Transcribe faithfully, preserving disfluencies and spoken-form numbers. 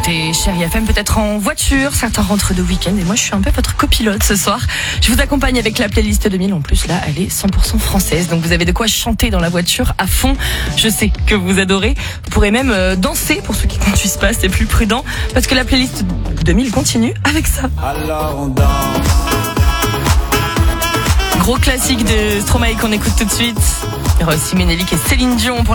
écoutez Chérie F M, peut-être en voiture, certains rentrent de week-end et moi je suis un peu votre copilote ce soir. Je vous accompagne avec la playlist deux mille, en plus là elle est cent pour cent française, donc vous avez de quoi chanter dans la voiture à fond. Je sais que vous adorez, vous pourrez même euh, danser pour ceux qui ne conduisent pas, c'est plus prudent, parce que la playlist deux mille continue avec ça. Alors on danse. Gros classique de Stromae qu'on écoute tout de suite. Il y aura aussi Ménélique et Céline Dion pour la